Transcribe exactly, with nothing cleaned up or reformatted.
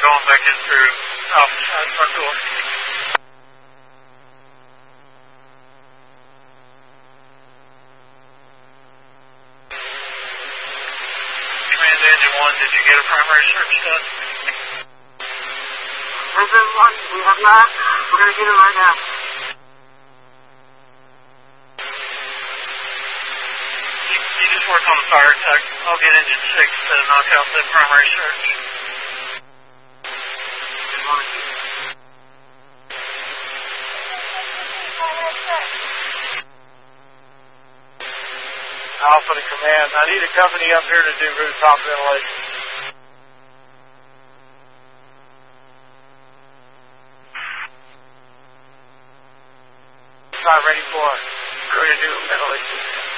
going back in through Alpha side front door. Command Engine one, did you get a primary search done? Engine one, we have not. We're going to get it right now. You, you just work on the fire attack. I'll get Engine six to knock out that primary search. Alpha to command. I need a company up here to do rooftop ventilation. Not ready for crew to do ventilation.